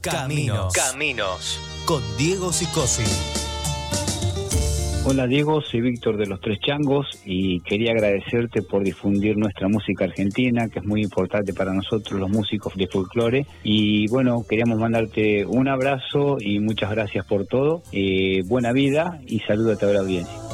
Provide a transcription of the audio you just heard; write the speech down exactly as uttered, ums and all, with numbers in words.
Caminos. Caminos. Con Diego Sicosi. Hola Diego, soy Víctor de Los Tres Changos y quería agradecerte por difundir nuestra música argentina, que es muy importante para nosotros los músicos de folclore. Y bueno, queríamos mandarte un abrazo y muchas gracias por todo. Eh, buena vida y saludo a toda la audiencia.